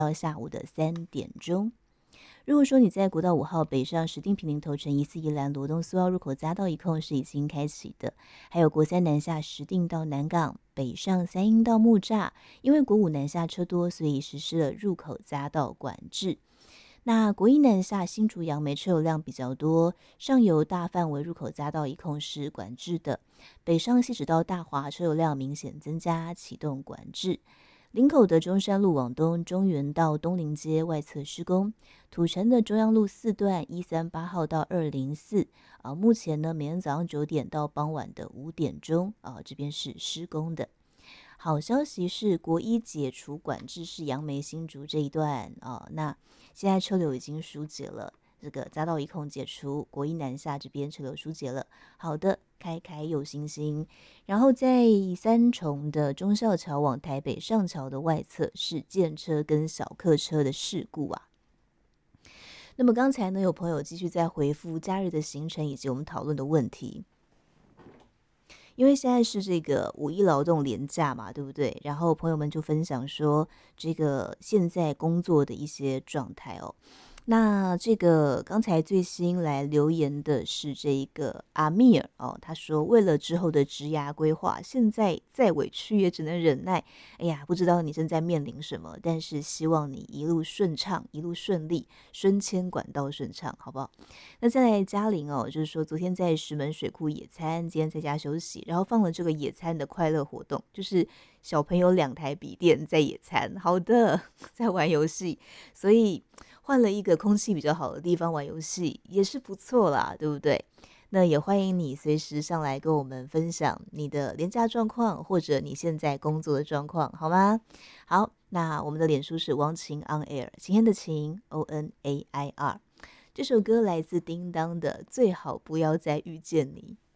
到下午的3点钟。如果说你在国道5号北上石碇坪林头城宜四宜兰罗东苏澳入口匝道一控是已经开启的，还有国三南下石碇到南港北上三鹰到木栅，因为国五南下车多，所以实施了入口匝道管制。那国一南下新竹杨梅车流量比较多，上游大范围入口匝道一控是管制的，北上西指到大华车流量明显增加，启动管制。林口的中山路往东，中原到东林街外侧施工；土城的中央路4段138号到204，目前呢每天早上9点到傍晚的5点钟，这边是施工的。好消息是国一解除管制是杨梅新竹这一段那现在车流已经疏解了，这个匝道一控解除，国一南下这边车流疏解了。好的，开又星星。然后在三重的忠孝桥往台北上桥的外侧是电车跟小客车的事故啊。那么刚才呢有朋友继续在回复假日的行程以及我们讨论的问题。因为现在是这个五一劳动连假嘛，对不对？然后朋友们就分享说，这个现在工作的一些状态哦。那这个刚才最新来留言的是这一个阿米尔哦，他说为了之后的职涯规划，现在再委屈也只能忍耐。哎呀，不知道你正在面临什么，但是希望你一路顺畅，一路顺利，升迁管道顺畅，好不好？那再来嘉玲哦，就是说昨天在石门水库野餐，今天在家休息，然后放了这个野餐的快乐活动，就是小朋友2台笔电在野餐，好的，在玩游戏，所以换了一个空气比较好的地方玩游戏也是不错啦，对不对？那也欢迎你随时上来跟我们分享你的连假状况，或者你现在工作的状况，好吗？好，那我们的脸书是汪晴 on air， 晴天的晴 ONAIR。这首歌来自叮当的《最好不要再遇见你》。